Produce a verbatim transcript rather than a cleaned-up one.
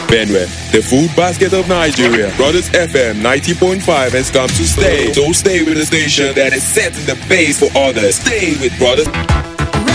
Benue, the food basket of Nigeria. Brothers F M ninety point five has come to stay. So stay with a station that is setting the pace for others. Stay with Brothers.